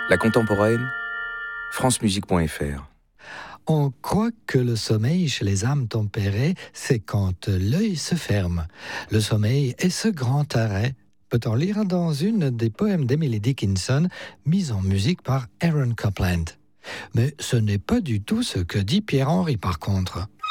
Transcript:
La contemporaine, francemusique.fr. On croit que le sommeil chez les âmes tempérées, c'est quand l'œil se ferme. Le sommeil est ce grand arrêt, peut-on lire dans une des poèmes d'Emily Dickinson, mise en musique par Aaron Copland. Mais ce n'est pas du tout ce que dit Pierre Henry par contre.